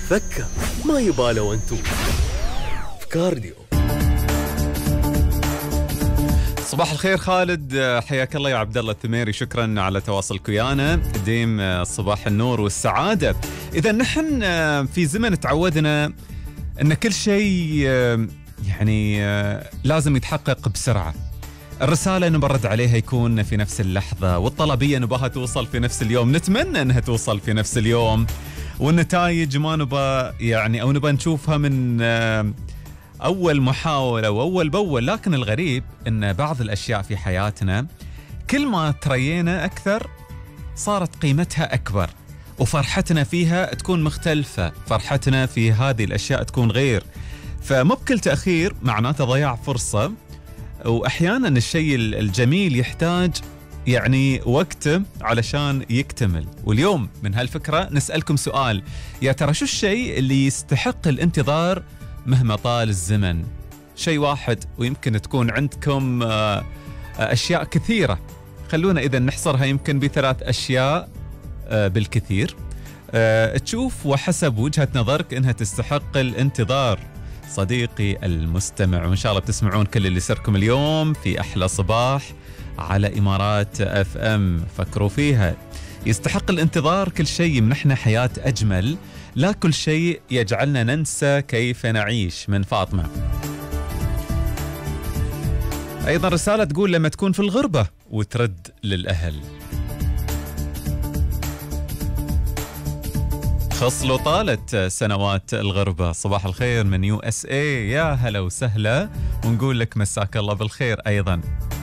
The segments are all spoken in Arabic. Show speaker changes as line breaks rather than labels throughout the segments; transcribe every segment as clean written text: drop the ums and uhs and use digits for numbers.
فكر ما يباله وانتو في كارديو.
صباح الخير خالد، حياك الله يا عبد الله الثميري، شكرا على تواصلك ويانا، ديم صباح النور والسعادة. إذا نحن في زمن تعودنا أن كل شيء لازم يتحقق بسرعة. الرسالة نبرد عليها يكون في نفس اللحظة، والطلبية نباها توصل في نفس اليوم، نتمنى أنها توصل في نفس اليوم، والنتائج ما نبا أو نبا نشوفها من أول محاولة وأول بأول. لكن الغريب أن بعض الأشياء في حياتنا كل ما ترينا أكثر صارت قيمتها أكبر، وفرحتنا فيها تكون مختلفة، فرحتنا في هذه الأشياء تكون غير. فمو بكل تأخير معناته ضياع فرصة، وأحيانا الشيء الجميل يحتاج وقته علشان يكتمل. واليوم من هالفكرة نسألكم سؤال: يا ترى شو الشيء اللي يستحق الانتظار مهما طال الزمن؟ شيء واحد، ويمكن تكون عندكم أشياء كثيرة. خلونا إذا نحصرها يمكن بثلاث أشياء بالكثير تشوف وحسب وجهة نظرك إنها تستحق الانتظار. صديقي المستمع، وإن شاء الله بتسمعون كل اللي يسركم اليوم في أحلى صباح على إمارات FM. فكروا فيها، يستحق الانتظار كل شيء يمنحنا حياة أجمل، لا كل شيء يجعلنا ننسى كيف نعيش. من فاطمة. أيضا رسالة تقول: لما تكون في الغربة وترد للأهل. خصلوا طالت سنوات الغربة. صباح الخير من USA، يا هلا وسهلا، ونقول لك مساك الله بالخير أيضا.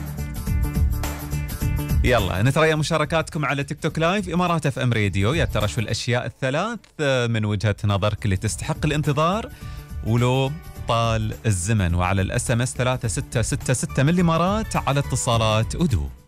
يلا نتريا مشاركاتكم على تيك توك لايف إمارات FM راديو. يا ترى شو الأشياء الثلاث من وجهة نظرك اللي تستحق الانتظار ولو طال الزمن؟ وعلى الSMS 3666 من الإمارات على اتصالات أدو.